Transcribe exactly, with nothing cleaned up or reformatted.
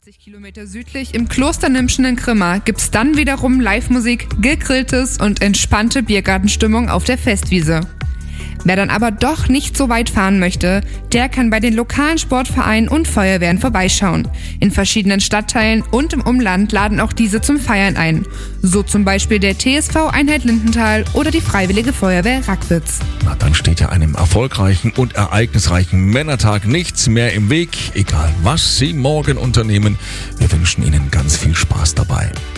achtzig Kilometer südlich im Kloster Nimschen in Grimma gibt's dann wiederum Live-Musik, gegrilltes und entspannte Biergartenstimmung auf der Festwiese. Wer dann aber doch nicht so weit fahren möchte, der kann bei den lokalen Sportvereinen und Feuerwehren vorbeischauen. In verschiedenen Stadtteilen und im Umland laden auch diese zum Feiern ein. So zum Beispiel der T S V Einheit Lindenthal oder die Freiwillige Feuerwehr Rackwitz. Na, dann steht ja einem erfolgreichen und ereignisreichen Männertag nichts mehr im Weg. Egal, was Sie morgen unternehmen, wir wünschen Ihnen ganz viel Spaß dabei.